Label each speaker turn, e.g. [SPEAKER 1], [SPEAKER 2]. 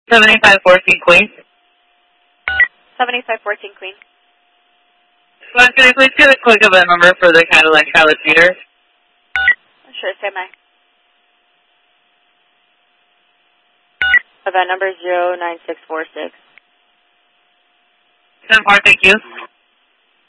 [SPEAKER 1] 7514 Queen.
[SPEAKER 2] 7514 Queen.
[SPEAKER 1] Can I please get a quick event number for the Cadillac Challenger?
[SPEAKER 2] Sure, stand by. Event number 09646.
[SPEAKER 1] 10-4, thank you.